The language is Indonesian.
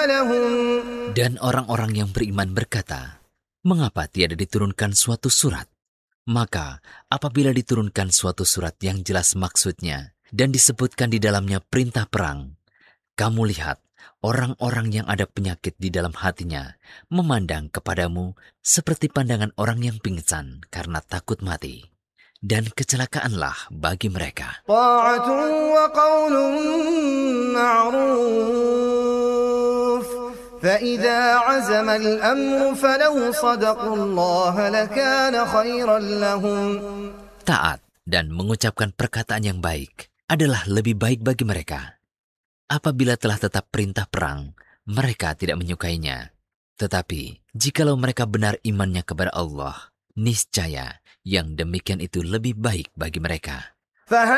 لهم. Dan orang-orang yang beriman berkata, mengapa tiada diturunkan suatu surat? Maka apabila diturunkan suatu surat yang jelas maksudnya dan disebutkan di dalamnya perintah perang, kamu lihat orang-orang yang ada penyakit di dalam hatinya memandang kepadamu seperti pandangan orang yang pingsan karena takut mati. Dan kecelakaanlah bagi mereka. طاعة وقول معروف فإذا عزم الأمر فلو صدقوا الله لكان خيرا لهم. Taat dan mengucapkan perkataan yang baik adalah lebih baik bagi mereka. Apabila telah tetap perintah perang, mereka tidak menyukainya. Tetapi, jikalau mereka benar imannya kepada Allah, niscaya yang demikian itu lebih baik bagi mereka.